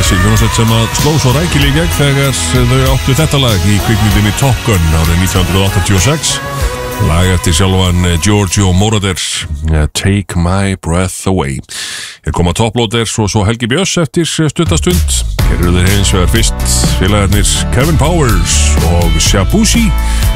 þessi hljómsveit sem að sló svo rækilega í gegn þegar þau áttu þetta lag í kvikmyndinni Top Gun árið 1986. Lag eftir sjálfan Giorgio Moroder, Take My Breath Away. Hér koma Toplóters og svo Helgi Björns eftir stuttastund. Hér eru þeir hins vegar fyrst félagarnir Kevin Powers og Shabushi